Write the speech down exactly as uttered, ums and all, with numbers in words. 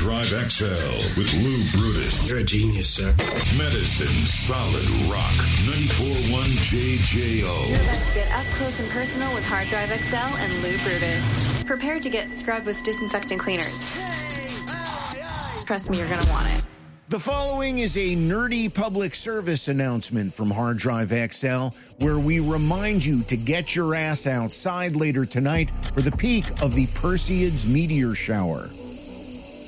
Drive X L with Lou Brutus. You're a genius, sir. Medicine Solid Rock. ninety-four point one J J O. You're about to get up close and personal with Hard Drive X L and Lou Brutus. Prepare to get scrubbed with disinfectant cleaners. Trust me, you're going to want it. The following is a nerdy public service announcement from Hard Drive X L, where we remind you to get your ass outside later tonight for the peak of the Perseids meteor shower.